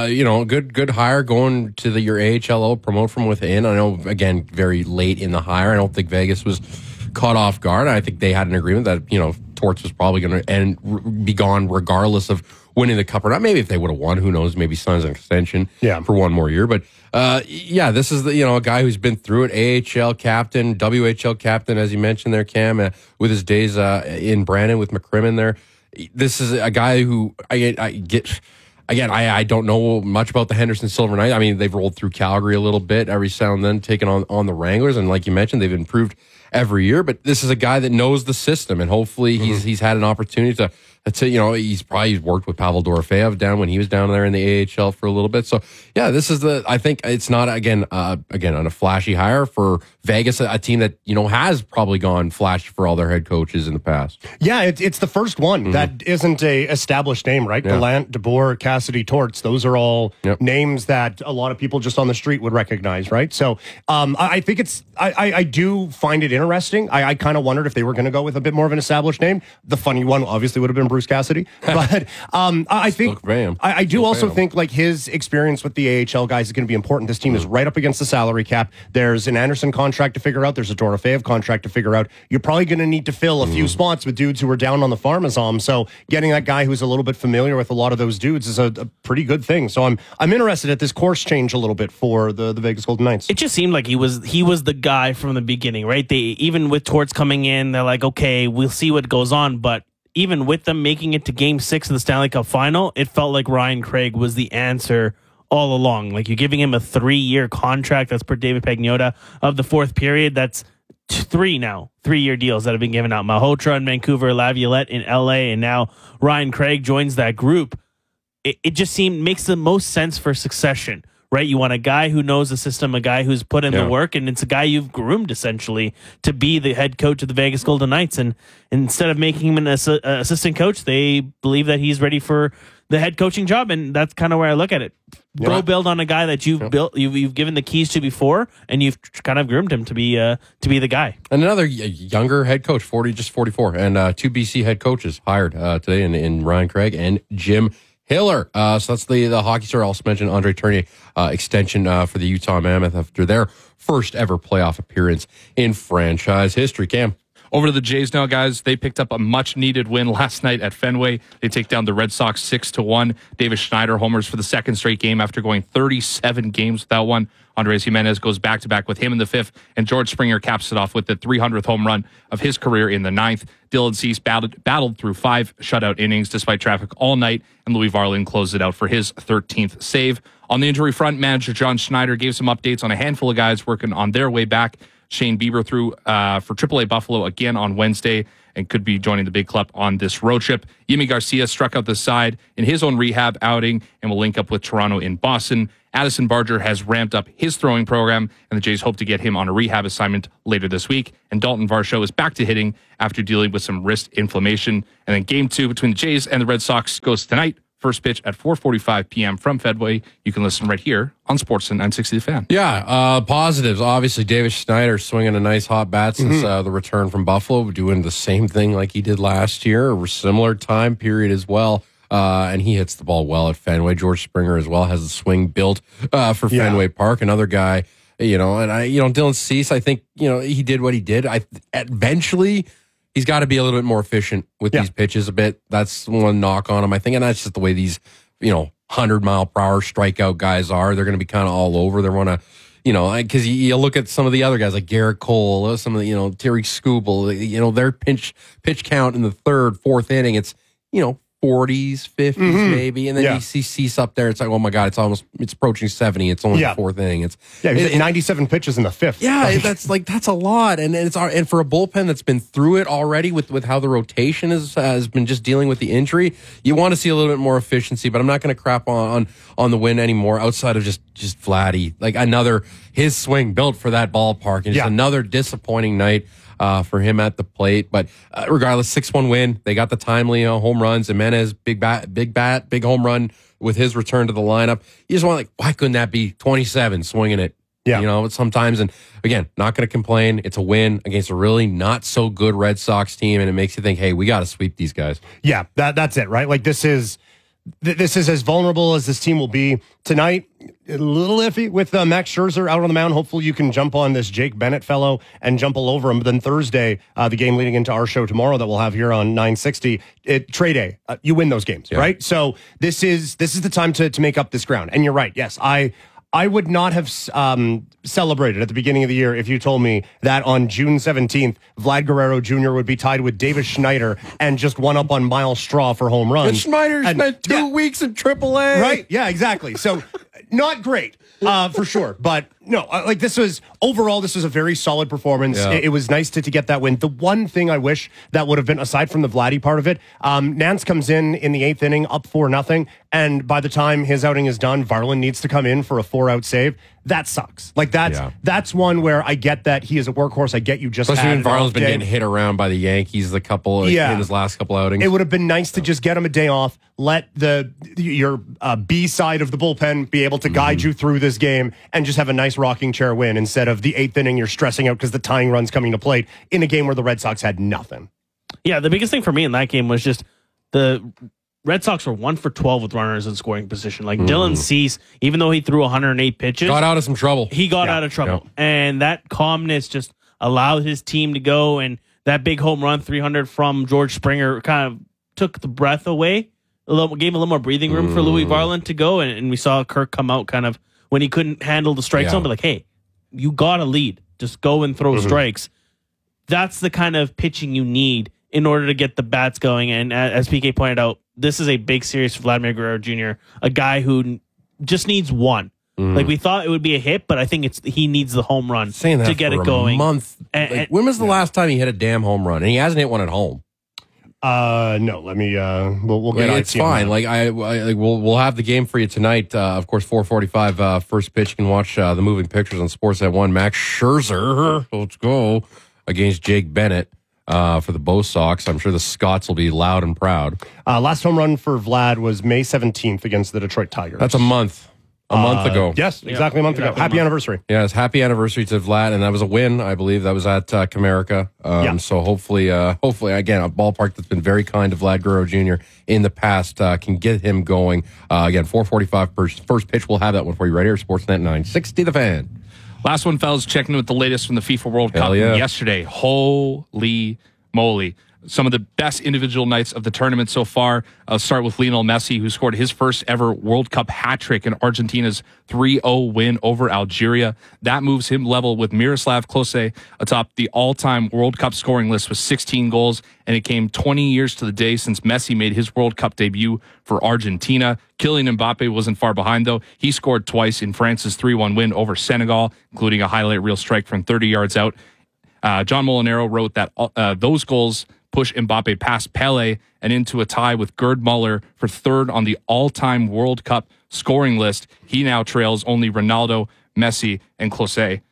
Good hire going to your AHL, promote from within. I know, again, very late in the hire. I don't think Vegas was caught off guard. I think they had an agreement that, Torts was probably going to be gone regardless of winning the Cup or not. Maybe if they would have won, who knows? Maybe signs an extension for one more year. But this is a guy who's been through it. AHL captain, WHL captain, as you mentioned there, Cam, with his days in Brandon with McCrimmon there. This is a guy who I get. Again, I don't know much about the Henderson Silver Knights. I mean, they've rolled through Calgary a little bit every now and then, taking on the Wranglers, and like you mentioned, they've improved every year. But this is a guy that knows the system, and hopefully he's had an opportunity to he's probably worked with Pavel Dorofeyev down when he was down there in the AHL for a little bit. So this is I think it's not again on a flashy hire for Vegas, a team that has probably gone flashy for all their head coaches in the past. Yeah, it's the first one that isn't a established name, right? Yeah. Gallant, DeBoer, Cassidy, Torts. Those are all names that a lot of people just on the street would recognize, right? So I think I do find it interesting. I kind of wondered if they were going to go with a bit more of an established name. The funny one obviously would have been Bruce Cassidy, but I think I do also think like his experience with the AHL guys is going to be important. This team is right up against the salary cap. There's an Anderson contract to figure out. There's a Dorofeyev contract to figure out. You're probably going to need to fill a few spots with dudes who are down on the Pharmazom. So getting that guy who's a little bit familiar with a lot of those dudes is a pretty good thing. So I'm interested at this course change a little bit for the Vegas Golden Knights. It just seemed like he was the guy from the beginning, right? They even with Torts coming in, they're like, okay, we'll see what goes on, but even with them making it to Game 6 of the Stanley Cup Final, it felt like Ryan Craig was the answer all along. Like, you're giving him a 3-year contract. That's per David Pagnotta of the fourth period. That's 3-year deals that have been given out. Malhotra in Vancouver, Laviolette in LA, and now Ryan Craig joins that group. It just makes the most sense for succession. Right, you want a guy who knows the system, a guy who's put in the work, and it's a guy you've groomed essentially to be the head coach of the Vegas Golden Knights. And instead of making him an assistant coach, they believe that he's ready for the head coaching job, and that's kind of where I look at it. Go build on a guy that you've built, you've given the keys to before, and you've kind of groomed him to be the guy. And another younger head coach, 44, and 2 BC head coaches hired today in Ryan Craig and Jim Hiller. So that's the hockey star. I also mentioned Andre Tournier extension for the Utah Mammoth after their first ever playoff appearance in franchise history. Cam. Over to the Jays now, guys. They picked up a much-needed win last night at Fenway. They take down the Red Sox 6-1. Davis Schneider homers for the second straight game after going 37 games without one. Andres Jimenez goes back-to-back with him in the fifth, and George Springer caps it off with the 300th home run of his career in the ninth. Dylan Cease battled through 5 shutout innings despite traffic all night, and Louis Varland closed it out for his 13th save. On the injury front, manager John Schneider gave some updates on a handful of guys working on their way back. Shane Bieber through for AAA Buffalo again on Wednesday and could be joining the big club on this road trip. Yimi Garcia struck out the side in his own rehab outing and will link up with Toronto in Boston. Addison Barger has ramped up his throwing program, and the Jays hope to get him on a rehab assignment later this week. And Dalton Varsho is back to hitting after dealing with some wrist inflammation. And then Game 2 between the Jays and the Red Sox goes tonight. First pitch at 4:45 p.m. from Fenway. You can listen right here on Sportsnet 960 The Fan. Yeah, positives. Obviously, Davis Schneider swinging a nice hot bat since the return from Buffalo, doing the same thing like he did last year, a similar time period as well. And he hits the ball well at Fenway. George Springer as well has the swing built for Fenway Park. Another guy, Dylan Cease, I think, he did what he did. Eventually, he's got to be a little bit more efficient with these pitches a bit. That's one knock on him, I think. And that's just the way these, 100-mile-per-hour strikeout guys are. They're going to be kind of all over. They want to, because you look at some of the other guys like Garrett Cole, some of the, Terry Skubal, their pitch count in the third, fourth inning, it's, 40s, 50s maybe, and then you see Cease up there. It's like, oh my God, it's approaching 70. It's only the fourth inning. It's 97 pitches in the fifth. Yeah, that's a lot, and for a bullpen that's been through it already with how the rotation has been just dealing with the injury. You want to see a little bit more efficiency, but I'm not going to crap on the win anymore. Outside of just Vladdy, like his swing built for that ballpark, and just another disappointing night. For him at the plate. But regardless, 6-1 win. They got the timely home runs. Jimenez, big home run with his return to the lineup. You just want, why couldn't that be 27 swinging it? Yeah. Sometimes. And again, not going to complain. It's a win against a really not so good Red Sox team. And it makes you think, hey, we got to sweep these guys. Yeah, that's it, right? Like this is as vulnerable as this team will be tonight. A little iffy with Max Scherzer out on the mound. Hopefully you can jump on this Jake Bennett fellow and jump all over him. But then Thursday, the game leading into our show tomorrow that we'll have here on 960, trade day. You win those games, right? So this is the time to make up this ground. And you're right. Yes, I would not have celebrated at the beginning of the year if you told me that on June 17th, Vlad Guerrero Jr. would be tied with Davis Schneider and just one up on Miles Straw for home runs. And Schneider spent 2 weeks in AAA. Right? Yeah, exactly. So not great for sure. But no, this was a very solid performance. Yeah. It was nice to get that win. The one thing I wish that would have been, aside from the Vladdy part of it, Nance comes in the 8th inning up 4-0. And by the time his outing is done, Varland needs to come in for a 4-out save. That sucks. That's one where I get that he is a workworkse. I get you just especially when Varland's been getting hit around by the Yankees in his last couple outings. It would have been nice to just get him a day off, let your B side of the bullpen be able to guide you through this game, and just have a nice rocking chair win instead of the 8th inning you're stressing out because the tying run's coming to plate in a game where the Red Sox had nothing. Yeah, the biggest thing for me in that game was just the Red Sox were 1 for 12 with runners in scoring position. Dylan Cease, even though he threw 108 pitches, got out of some trouble. He got out of trouble. Yeah. And that calmness just allowed his team to go. And that big home run, 300 from George Springer, kind of took the breath away, gave a little more breathing room for Louis Varland to go. And we saw Kirk come out kind of when he couldn't handle the strike zone, but hey, you got a lead. Just go and throw strikes. That's the kind of pitching you need in order to get the bats going. And as PK pointed out, this is a big series for Vladimir Guerrero Jr., a guy who just needs one. We thought it would be a hit, but I think he needs the home run to get it going. Month. When was the last time he hit a damn home run? And he hasn't hit one at home. No, let me, we'll get it's fine. We'll have the game for you tonight. Of course, 4:45, first pitch. You can watch, the moving pictures on Sportsnet 1. Max Scherzer, let's go, against Jake Bennett. For the Bo Sox. I'm sure the Scots will be loud and proud. Last home run for Vlad was May 17th against the Detroit Tigers. That's a month ago. Yes, exactly a month ago. Happy anniversary. Yes, happy anniversary to Vlad, and that was a win, I believe. That was at Comerica. So hopefully, again, a ballpark that's been very kind to Vlad Guerrero Jr. in the past can get him going. Again, 4:45 first pitch. We'll have that one for you right here. Sportsnet 960 The Fan. Last one, fellas, checking with the latest from the FIFA World Cup yesterday. Holy moly. some of the best individual nights of the tournament so far. I'll start with Lionel Messi, who scored his first ever World Cup hat trick in Argentina's 3-0 win over Algeria. That moves him level with Miroslav Klose atop the all-time World Cup scoring list with 16 goals, and it came 20 years to the day since Messi made his World Cup debut for Argentina. Kylian Mbappe wasn't far behind, though. He scored twice in France's 3-1 win over Senegal, including a highlight reel strike from 30 yards out. John Molinaro wrote that those goals push Mbappe past Pele and into a tie with Gerd Muller for third on the all-time World Cup scoring list. He now trails only Ronaldo, Messi, and Klose.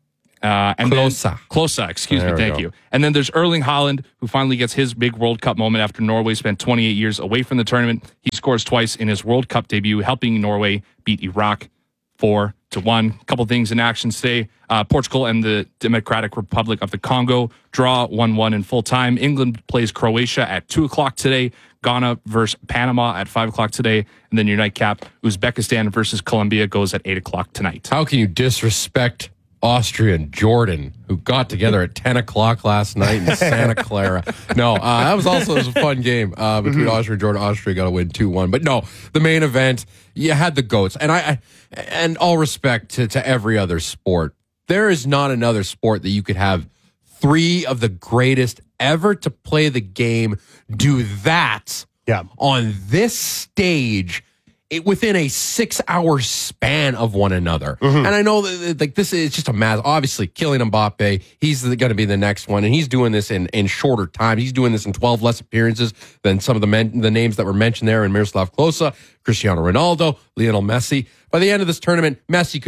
Klose, excuse me, thank you. And then there's Erling Haaland, who finally gets his big World Cup moment after Norway spent 28 years away from the tournament. He scores twice in his World Cup debut, helping Norway beat Iraq 4-1. A couple things in action today. Portugal and the Democratic Republic of the Congo draw 1-1 in full time. England plays Croatia at 2 o'clock today. Ghana versus Panama at 5 o'clock today. And then your nightcap, Uzbekistan versus Colombia, goes at 8 o'clock tonight. How can you disrespect Austria and Jordan, who got together at 10 o'clock last night in Santa Clara? No, that was a fun game between Austria and Jordan. Austria got to win 2-1. But no, the main event, you had the GOATs. And all respect to every other sport, there is not another sport that you could have three of the greatest ever to play the game do that on this stage within a 6-hour span of one another. And I know that this is just a mass. Obviously, Kylian Mbappe, he's going to be the next one, and he's doing this in shorter time. He's doing this in 12 less appearances than some of the names that were mentioned there in Miroslav Klose, Cristiano Ronaldo, Lionel Messi. By the end of this tournament, Mbappe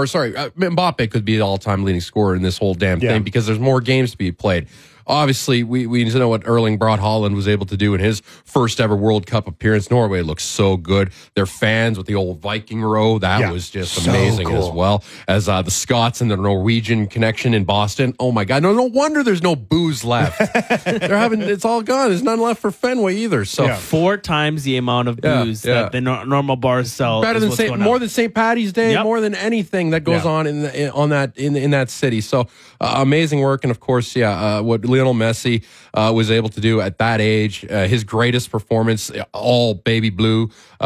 could be the all-time leading scorer in this whole damn thing because there's more games to be played. Obviously, we need to know what Erling Braut Haaland was able to do in his first ever World Cup appearance. Norway looks so good. Their fans with the old Viking row, that was just amazing as well. As the Scots and the Norwegian connection in Boston. Oh my God. No wonder there's no booze left. It's all gone. There's none left for Fenway either. So 4 times the amount of booze that the normal bars sell. Better than more than St. Patty's Day, more than anything that goes on in that city. So amazing work. And of course, what Lionel Messi was able to do at that age, his greatest performance, all baby blue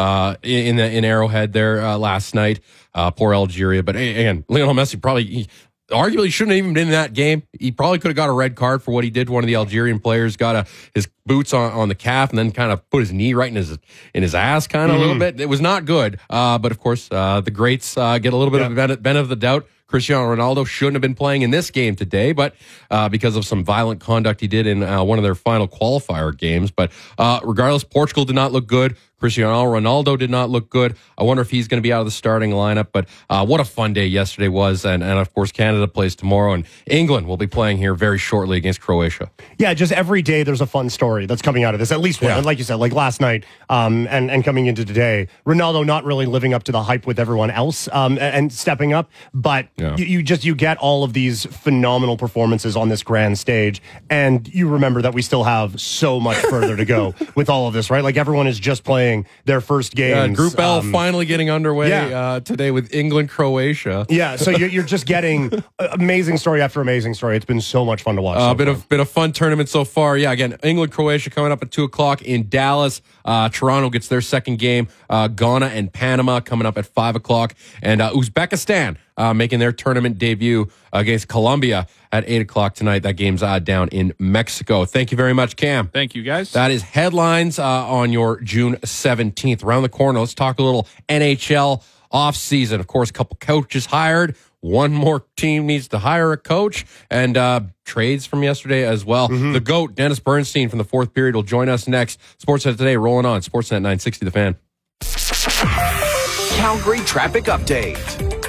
in Arrowhead there last night. Poor Algeria, but again, Lionel Messi arguably shouldn't have even been in that game. He probably could have got a red card for what he did. One of the Algerian players got his boots on the calf and then kind of put his knee right in his ass kind of a little bit. It was not good. But of course, the greats get a little bit of benefit of the doubt. Cristiano Ronaldo shouldn't have been playing in this game today, but because of some violent conduct he did in one of their final qualifier games. But regardless, Portugal did not look good. Cristiano Ronaldo did not look good. I wonder if he's going to be out of the starting lineup. But what a fun day yesterday was. And of course, Canada plays tomorrow. And England will be playing here very shortly against Croatia. Yeah, just every day there's a fun story that's coming out of this. At least one. Like you said, like last night and coming into today. Ronaldo not really living up to the hype with everyone else and stepping up. But you get all of these phenomenal performances on this grand stage. And you remember that we still have so much further to go with all of this, right? Like everyone is just playing their first games. Group L finally getting underway today with England, Croatia. So you're just getting amazing story after amazing story. It's been so much fun to watch. Been a fun tournament so far. Yeah, again, England, Croatia coming up at 2 o'clock in Dallas. Toronto gets their second game. Ghana and Panama coming up at 5 o'clock. And Uzbekistan making their tournament debut against Colombia at 8 o'clock tonight. That game's down in Mexico. Thank you very much, Cam. Thank you, guys. That is headlines on your June 17th. Around the corner, let's talk a little NHL offseason. Of course, a couple coaches hired. One more team needs to hire a coach. And trades from yesterday as well. The GOAT, Dennis Bernstein from the fourth period, will join us next. Sportsnet Today rolling on. Sportsnet 960 The Fan. Calgary traffic update.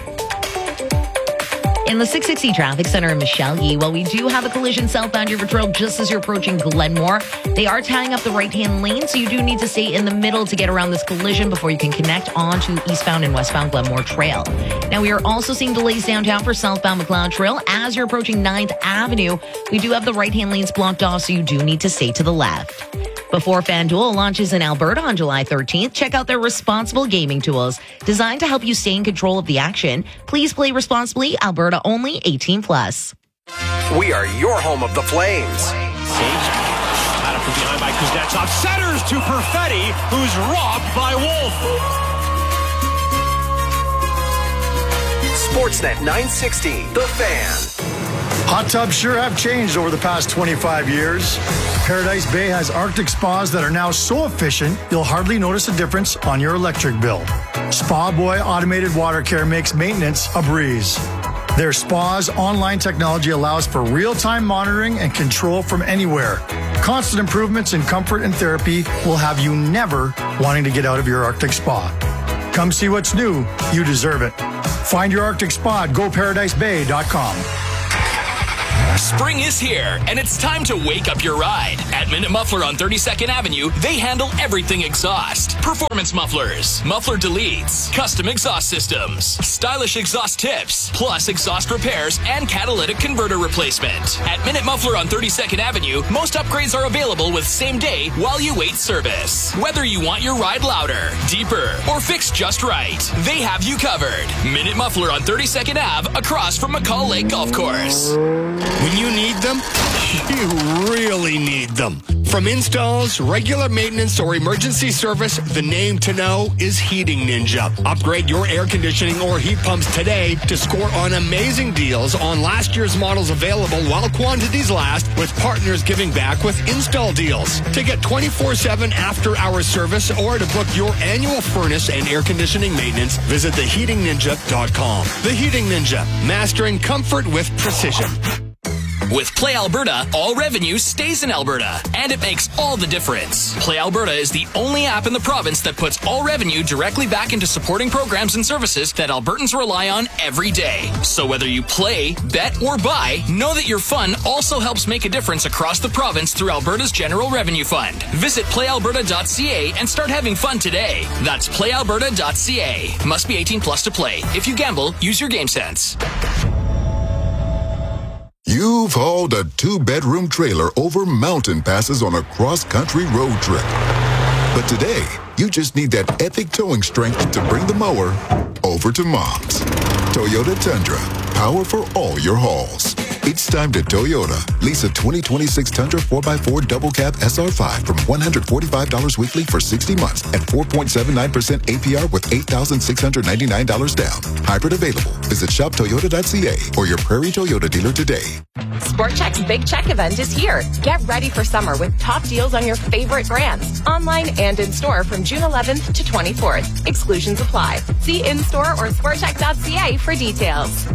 In the 660 Traffic Center in Michelle Yee, we do have a collision southbound River Trail just as you're approaching Glenmore. They are tying up the right-hand lane, so you do need to stay in the middle to get around this collision before you can connect onto eastbound and westbound Glenmore Trail. Now, we are also seeing delays downtown for southbound McLeod Trail. As you're approaching 9th Avenue, we do have the right-hand lanes blocked off, so you do need to stay to the left. Before FanDuel launches in Alberta on July 13th, check out their responsible gaming tools designed to help you stay in control of the action. Please play responsibly. Alberta only, 18+. We are your home of the Flames. Kuznetsov centers to Perfetti, who's robbed by Wolf. Sportsnet 960, The Fan. Hot tubs sure have changed over the past 25 years. Paradise Bay has Arctic spas that are now so efficient, you'll hardly notice a difference on your electric bill. Spa Boy Automated Water Care makes maintenance a breeze. Their spa's online technology allows for real-time monitoring and control from anywhere. Constant improvements in comfort and therapy will have you never wanting to get out of your Arctic spa. Come see what's new. You deserve it. Find your Arctic spa at goparadisebay.com. Spring is here, and it's time to wake up your ride. At Minute Muffler on 32nd Avenue, they handle everything exhaust. Performance mufflers, muffler deletes, custom exhaust systems, stylish exhaust tips, plus exhaust repairs and catalytic converter replacement. At Minute Muffler on 32nd Avenue, most upgrades are available with same day while you wait service. Whether you want your ride louder, deeper, or fixed just right, they have you covered. Minute Muffler on 32nd Ave, across from McCall Lake Golf Course. When you need them, you really need them. From installs, regular maintenance, or emergency service, the name to know is Heating Ninja. Upgrade your air conditioning or heat pumps today to score on amazing deals on last year's models available while quantities last, with partners giving back with install deals. To get 24/7 after-hour service or to book your annual furnace and air conditioning maintenance, visit theheatingninja.com. The Heating Ninja, mastering comfort with precision. With Play Alberta, all revenue stays in Alberta, and it makes all the difference. Play Alberta is the only app in the province that puts all revenue directly back into supporting programs and services that Albertans rely on every day. So whether you play, bet, or buy, know that your fun also helps make a difference across the province through Alberta's General Revenue Fund. Visit playalberta.ca and start having fun today. That's playalberta.ca. Must be 18 plus to play. If you gamble, use your game sense. You've hauled a 2-bedroom trailer over mountain passes on a cross-country road trip. But today, you just need that epic towing strength to bring the mower over to Mom's. Toyota Tundra, power for all your hauls. It's time to Toyota. Lease a 2026 Tundra 4x4 double cab SR5 from $145 weekly for 60 months at 4.79% APR with $8,699 down. Hybrid available. Visit shoptoyota.ca or your Prairie Toyota dealer today. Sport Chek's Big Check event is here. Get ready for summer with top deals on your favorite brands, online and in store from June 11th to 24th. Exclusions apply. See in-store or sportchek.ca for details.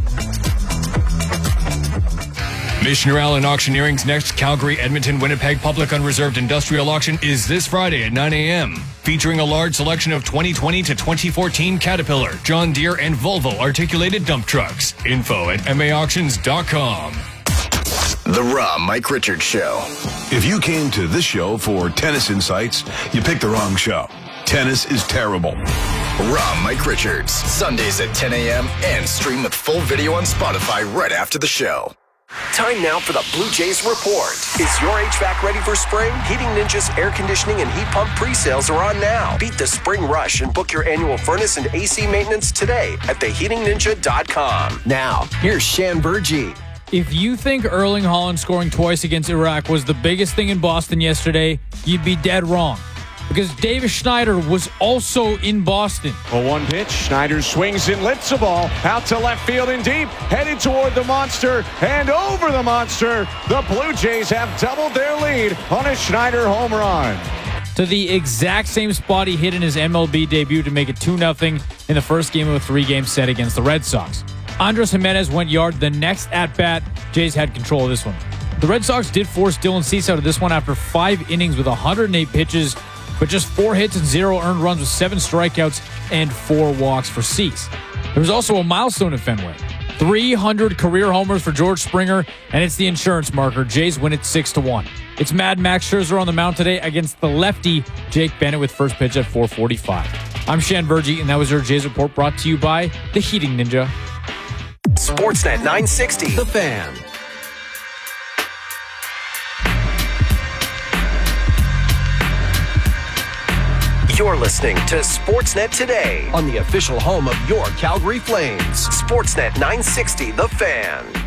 Missioner Allen Auctioneering's next Calgary, Edmonton, Winnipeg Public Unreserved Industrial Auction is this Friday at 9 a.m. Featuring a large selection of 2020 to 2014 Caterpillar, John Deere, and Volvo articulated dump trucks. Info at maauctions.com. The Raw Mike Richards Show. If you came to this show for tennis insights, you picked the wrong show. Tennis is terrible. Raw Mike Richards, Sundays at 10 a.m. and stream with full video on Spotify right after the show. Time now for the Blue Jays Report. Is your HVAC ready for spring? Heating Ninja's air conditioning and heat pump pre-sales are on now. Beat the spring rush and book your annual furnace and AC maintenance today at theheatingninja.com. Now, here's Shan Burgee. If you think Erling Haaland scoring twice against Iraq was the biggest thing in Boston yesterday, you'd be dead wrong. Because Davis Schneider was also in Boston. A one pitch. Schneider swings and lifts the ball out to left field and deep, headed toward the monster and over the monster. The Blue Jays have doubled their lead on a Schneider home run. To the exact same spot he hit in his MLB debut to make it 2-0 in the first game of a 3-game set against the Red Sox. Andres Jimenez went yard the next at-bat. Jays had control of this one. The Red Sox did force Dylan Cease out of this one after 5 innings with 108 pitches, but just 4 hits and 0 earned runs with 7 strikeouts and 4 walks for Cease. There was also a milestone at Fenway. 300 career homers for George Springer, and it's the insurance marker. Jays win it 6-1. It's Mad Max Scherzer on the mound today against the lefty Jake Bennett with first pitch at 4:45. I'm Shan Burgee, and that was your Jays Report brought to you by The Heating Ninja. Sportsnet 960, The Fan. You're listening to Sportsnet Today on the official home of your Calgary Flames. Sportsnet 960, The Fan.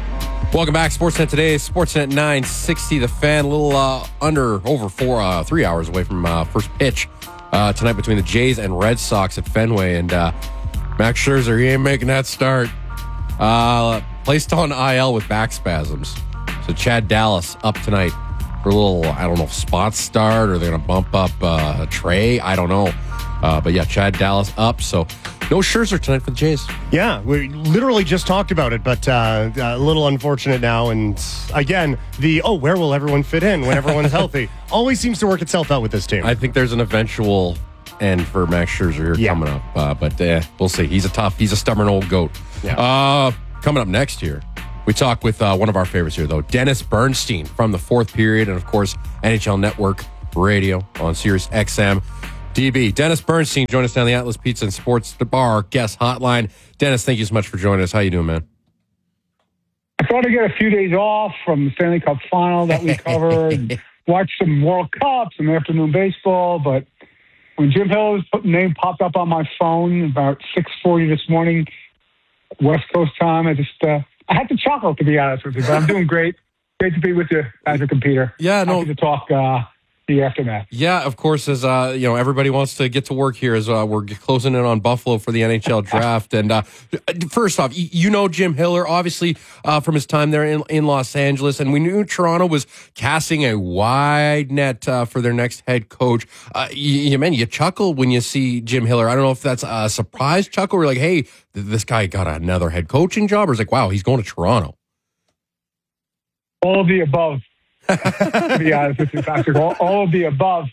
Welcome back, Sportsnet today. Sportsnet 960, The Fan. A little over 3 hours away from first pitch tonight between the Jays and Red Sox at Fenway. And Max Scherzer, he ain't making that start. Placed on IL with back spasms. So Chad Dallas up tonight for a little, I don't know, spot start, or they're going to bump up Trey. I don't know. But yeah, Chad Dallas up. So no Scherzer tonight for the Jays. Yeah, we literally just talked about it, but a little unfortunate now. And again, where will everyone fit in when everyone's healthy? Always seems to work itself out with this team. I think there's an eventual end for Max Scherzer here coming up. But we'll see. He's a stubborn old goat. Yeah. Coming up next here, we talk with one of our favorites here, though, Dennis Bernstein from the Fourth Period, and of course, NHL Network Radio on Sirius XM. DB, Dennis Bernstein, join us down the Atlas Pizza and Sports Bar guest hotline. Dennis, thank you so much for joining us. How you doing, man? I thought I'd get a few days off from the Stanley Cup final that we covered, watch some World Cups and afternoon baseball, but when Jim Hiller's name popped up on my phone about 6:40 this morning, West Coast time, I had to chuckle, to be honest with you, but I'm doing great. Great to be with you, Patrick and Peter. Yeah, happy to talk the aftermath. Yeah, of course, as everybody wants to get to work here as we're closing in on Buffalo for the NHL draft. And first off, you know Jim Hiller, obviously, from his time there in Los Angeles, and we knew Toronto was casting a wide net for their next head coach. You chuckle when you see Jim Hiller. I don't know if that's a surprise chuckle, or like, hey, this guy got another head coaching job, or it's like, wow, he's going to Toronto. All of the above. To be honest with you, Patrick, all of the above.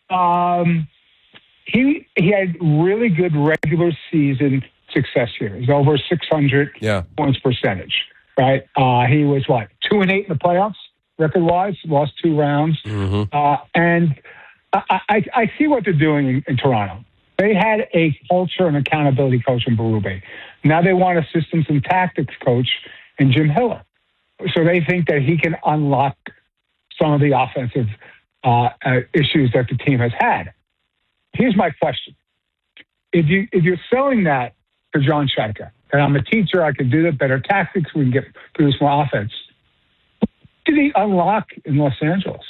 He had really good regular season success here. He's over 600 points percentage, right? He was 2-8 in the playoffs, record wise. Lost 2 rounds, and I see what they're doing in Toronto. They had a culture and accountability coach in Berube. Now they want a systems and tactics coach in Jim Hiller. So they think that he can unlock some of the offensive issues that the team has had. Here's my question. If you're selling that to John Scheika, and I'm a teacher, I can do the better tactics, we can produce more offense, what did he unlock in Los Angeles?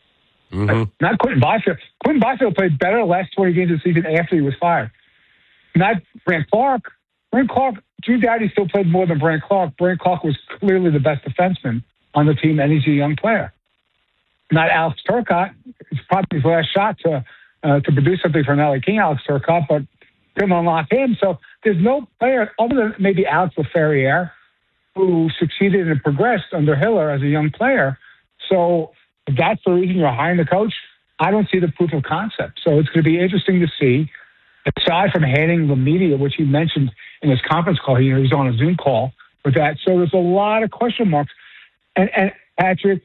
Not Quentin Byfield. Quentin Byfield played better the last 20 games of the season after he was fired. Not Brandt Clark. Brandt Clark, Drew Doughty still played more than Brandt Clark. Brandt Clark was clearly the best defenseman on the team, and he's a young player. Not Alex Turcotte. It's probably his last shot to produce something for an LA King, Alex Turcotte, but couldn't unlock him. So there's no player other than maybe Alex Laferriere who succeeded and progressed under Hiller as a young player. So if that's the reason you're hiring the coach, I don't see the proof of concept. So it's going to be interesting to see, aside from handing the media, which he mentioned in his conference call, he was on a Zoom call with that. So there's a lot of question marks. And Patrick,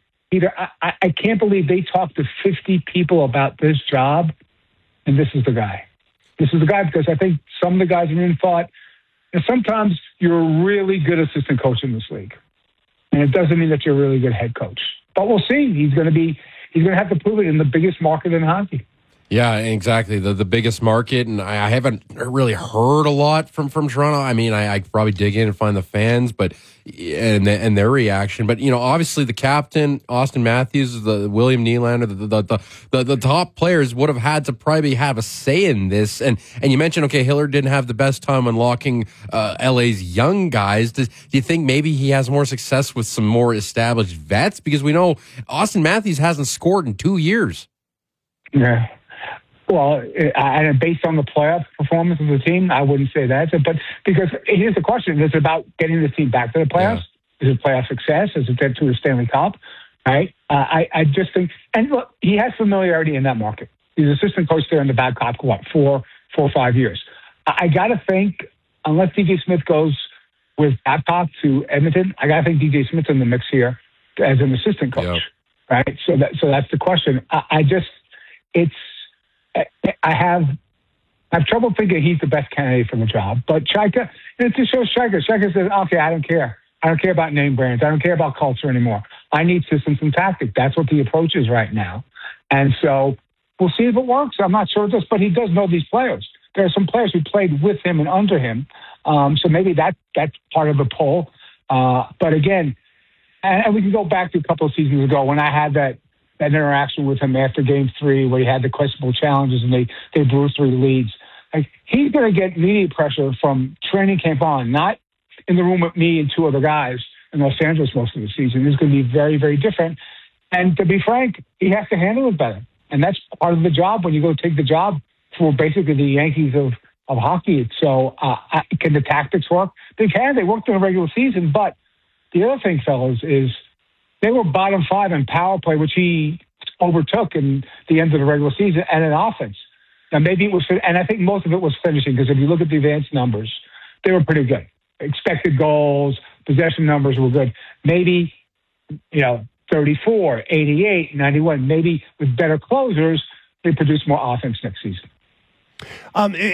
I can't believe they talked to 50 people about this job, and this is the guy. This is the guy, because I think some of the guys in the room thought, and sometimes you're a really good assistant coach in this league, and it doesn't mean that you're a really good head coach. But we'll see. He's going to have to prove it in the biggest market in hockey. Yeah, exactly. The biggest market, and I haven't really heard a lot from Toronto. I mean, I probably dig in and find the fans, but and their reaction. But obviously the captain, Austin Matthews, the William Nylander, the top players would have had to probably have a say in this. And you mentioned, okay, Hiller didn't have the best time unlocking LA's young guys. Do you think maybe he has more success with some more established vets? Because we know Austin Matthews hasn't scored in 2 years. Yeah. Well, based on the playoff performance of the team, I wouldn't say that. But because here's the question: is it about getting this team back to the playoffs? Yeah. Is it playoff success? Is it get to a Stanley Cup? Right? I just think, and look, he has familiarity in that market. He's assistant coach there in the Babcock, 4 or 5 years. I got to think, unless DJ Smith goes with Babcock to Edmonton, I got to think DJ Smith's in the mix here as an assistant coach. Yep. Right? So that's the question. I have trouble thinking he's the best candidate for the job. But Scheika, and it just shows Scheika. Scheika says, okay, I don't care. I don't care about name brands. I don't care about culture anymore. I need systems and tactics. That's what the approach is right now. And so we'll see if it works. I'm not sure it does, but he does know these players. There are some players who played with him and under him. So maybe that's part of the pull. But again, And we can go back to a couple of seasons ago when I had that interaction with him after Game 3 where he had the questionable challenges and they blew 3 leads. Like, he's going to get media pressure from training camp on, not in the room with me and 2 other guys in Los Angeles most of the season. It's going to be very, very different. And to be frank, he has to handle it better. And that's part of the job when you go take the job for basically the Yankees of hockey. So can the tactics work? They can. They worked in a regular season. But the other thing, fellas, is they were bottom 5 in power play, which he overtook in the end of the regular season, and in offense. Now, maybe it was, and I think most of it was finishing, because if you look at the advanced numbers, they were pretty good. Expected goals, possession numbers were good. Maybe, 34, 88, 91. Maybe with better closers, they produce more offense next season.